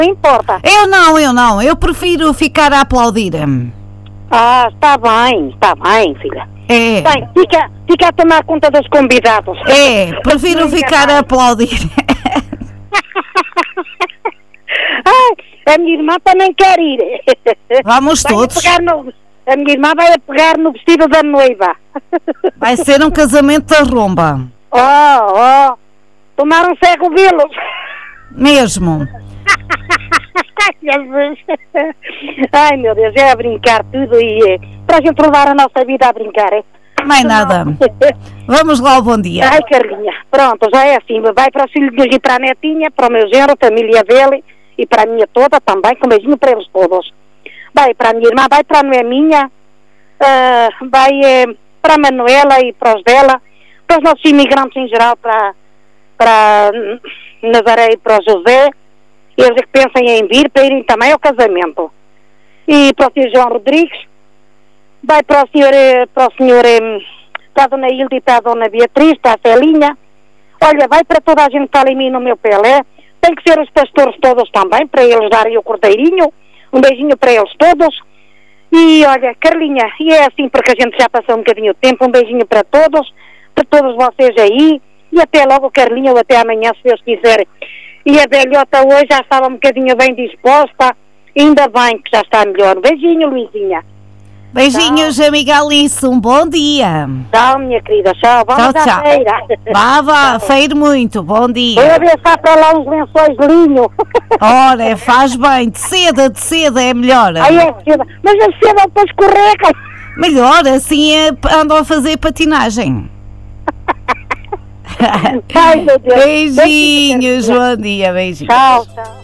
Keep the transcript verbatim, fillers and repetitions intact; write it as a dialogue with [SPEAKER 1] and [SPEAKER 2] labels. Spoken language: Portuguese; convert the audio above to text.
[SPEAKER 1] não importa.
[SPEAKER 2] Eu não, eu não. Eu prefiro ficar a aplaudir.
[SPEAKER 1] Ah, está bem, está bem, filha.
[SPEAKER 2] É.
[SPEAKER 1] Bem, fica, fica a tomar conta dos convidados.
[SPEAKER 2] É, prefiro ficar a aplaudir.
[SPEAKER 1] Ai, a minha irmã também quer ir.
[SPEAKER 2] Vamos
[SPEAKER 1] vai
[SPEAKER 2] todos.
[SPEAKER 1] A, pegar no, a minha irmã vai a pegar no vestido da noiva.
[SPEAKER 2] Vai ser um casamento da romba.
[SPEAKER 1] Oh, oh, tomaram cego vilos.
[SPEAKER 2] Mesmo.
[SPEAKER 1] Ai, Jesus. Ai, meu Deus, é a brincar tudo e é para a gente levar a nossa vida a brincar, é?
[SPEAKER 2] Mais nada. Vamos lá ao bom dia.
[SPEAKER 1] Ai, Carlinha, pronto, já é assim, vai para os filhos e para a netinha, para o meu genro, a família dele e para a minha toda também, com um beijinho para eles todos. Vai para a minha irmã, vai para a Noeminha, uh, vai uh, para a Manuela e para os dela, para os nossos imigrantes em geral, para, para Nazaré e para o José, eles é que pensem em vir, para irem também ao casamento. E para o senhor João Rodrigues, vai para o senhor, para o senhor, para a dona Hilda e para a dona Beatriz, para a Celinha. Olha, vai para toda a gente que está em mim no meu Pelé. Tem que ser os pastores todos também, para eles darem o cordeirinho. Um beijinho para eles todos. E olha, Carlinha, e é assim porque a gente já passou um bocadinho de tempo. Um beijinho para todos, para todos vocês aí. E até logo, Carlinha, ou até amanhã, se Deus quiser. E a velhota hoje já estava um bocadinho bem disposta. Ainda bem que já está melhor. Um beijinho, Luizinha.
[SPEAKER 2] Beijinhos, tchau. Amiga Alice, um bom dia.
[SPEAKER 1] Tchau, minha querida, tchau. Vamos
[SPEAKER 2] tchau,
[SPEAKER 1] à
[SPEAKER 2] tchau.
[SPEAKER 1] feira.
[SPEAKER 2] Vá, vá, feiro muito, bom dia.
[SPEAKER 1] Vou deixar para lá uns lençóis de linho.
[SPEAKER 2] Ora, faz bem, de seda, de seda é melhor.
[SPEAKER 1] Aí é seda, mas a seda depois escorrega.
[SPEAKER 2] Melhor, assim é, andam a fazer patinagem.
[SPEAKER 1] Ai, meu Deus.
[SPEAKER 2] Beijinhos, bom dia, beijinhos.
[SPEAKER 1] Tchau, tchau.